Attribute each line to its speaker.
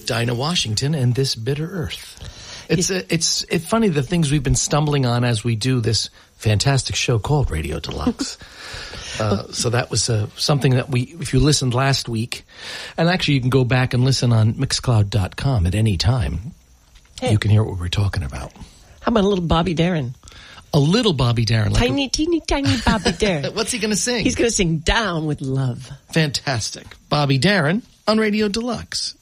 Speaker 1: Dinah Washington and This Bitter Earth. It's funny the things we've been stumbling on as we do this fantastic show called Radio Deluxe. So that was something that if you listened last week, and actually you can go back and listen on Mixcloud.com at any time. Hey. You can hear what we're talking about.
Speaker 2: How about a little Bobby Darin?
Speaker 1: A little Bobby Darin.
Speaker 2: Tiny, teeny, tiny Bobby Darin.
Speaker 1: What's he going to sing?
Speaker 2: He's going to sing Down with Love.
Speaker 1: Fantastic. Bobby Darin on Radio Deluxe.